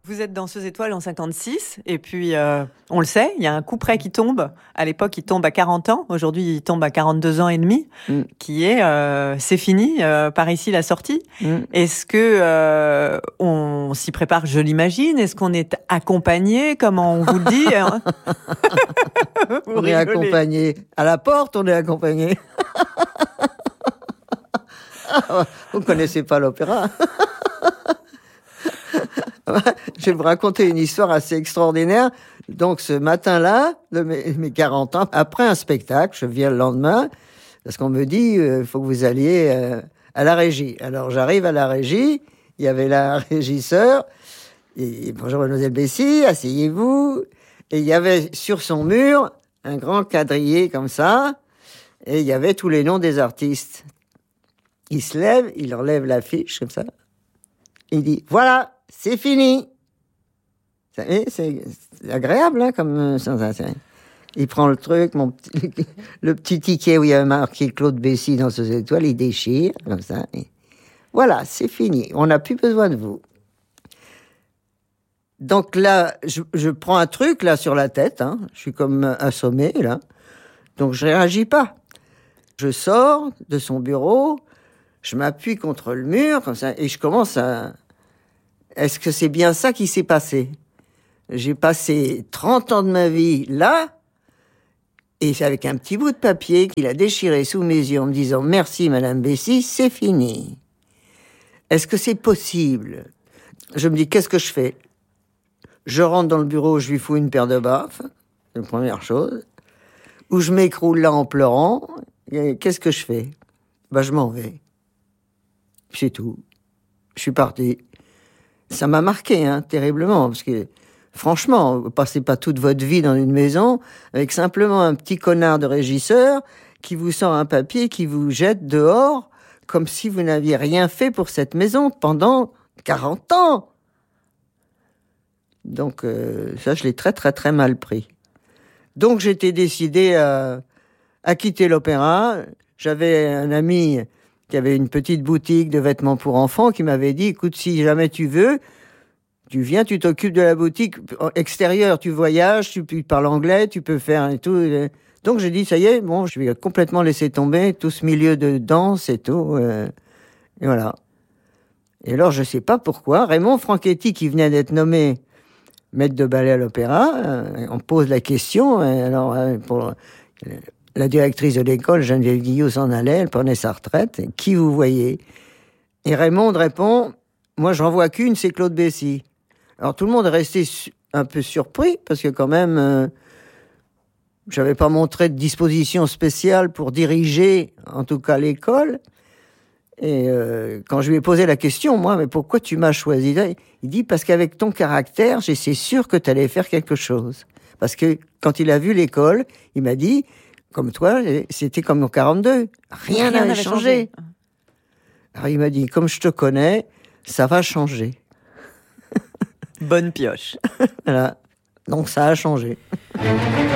Vous êtes danseuse étoile en 56, et puis on le sait, il y a un coup près qui tombe. À l'époque, il tombe à 40 ans. Aujourd'hui, il tombe à 42 ans et demi, qui est c'est fini, par ici la sortie. Est-ce que on s'y prépare, je l'imagine? Est-ce qu'on est accompagné? Comment on vous le dit? On est accompagné. À la porte, on est accompagné. Vous ne connaissez pas l'opéra? Je vais vous raconter une histoire assez extraordinaire. Donc, ce matin-là, de mes 40 ans, après un spectacle, je viens le lendemain, parce qu'on me dit, il faut que vous alliez à la régie. Alors, j'arrive à la régie, il y avait la régisseur, et bonjour mademoiselle Bessy, asseyez-vous. Et il y avait sur son mur un grand quadrillé comme ça, et il y avait tous les noms des artistes. Il se lève, il enlève l'affiche comme ça, il dit, voilà, c'est fini. C'est agréable, hein, comme sensation. Il prend le truc, le petit ticket où il y avait marqué Claude Bessy dans ses étoiles, il déchire, comme ça. Et voilà, c'est fini. On n'a plus besoin de vous. Donc là, je prends un truc, là, sur la tête, hein. Je suis comme assommé, là. Donc je réagis pas. Je sors de son bureau, je m'appuie contre le mur, comme ça, et je commence à... Est-ce que c'est bien ça qui s'est passé? J'ai passé 30 ans de ma vie là, et c'est avec un petit bout de papier qu'il a déchiré sous mes yeux en me disant « Merci, Madame Bessy, c'est fini. » Est-ce que c'est possible? Je me dis « Qu'est-ce que je fais ?» Je rentre dans le bureau, je lui fous une paire de baffes, c'est la première chose. Ou je m'écroule là en pleurant. Qu'est-ce que je fais? Je m'en vais. C'est tout. Je suis parti. Ça m'a marqué, hein, terriblement, parce que, franchement, vous passez pas toute votre vie dans une maison avec simplement un petit connard de régisseur qui vous sort un papier, qui vous jette dehors, comme si vous n'aviez rien fait pour cette maison pendant 40 ans. Donc, ça, je l'ai très, très, très mal pris. Donc, j'étais décidé à quitter l'opéra. J'avais un ami qui avait une petite boutique de vêtements pour enfants, qui m'avait dit, écoute, si jamais tu veux, tu viens, tu t'occupes de la boutique extérieure, tu voyages, tu parles anglais, tu peux faire et tout. Donc j'ai dit, ça y est, bon, je vais complètement laisser tomber tout ce milieu de danse et tout. Et voilà. Et alors, je sais pas pourquoi, Raymond Franchetti, qui venait d'être nommé maître de ballet à l'opéra, on pose la question, alors, pour... La directrice de l'école, Geneviève Guillot, s'en allait, elle prenait sa retraite. Qui vous voyez? Et Raymond répond, moi, j'en vois qu'une, c'est Claude Bessy. Alors, tout le monde est resté un peu surpris, parce que quand même, j'avais pas montré de disposition spéciale pour diriger, en tout cas, l'école. Et quand je lui ai posé la question, moi, mais pourquoi tu m'as choisi? Il dit, parce qu'avec ton caractère, j'étais sûr que tu allais faire quelque chose. Parce que quand il a vu l'école, il m'a dit... Comme toi, c'était comme en 42. Rien n'avait changé. Alors il m'a dit, comme je te connais, ça va changer. Bonne pioche. Voilà. Donc ça a changé.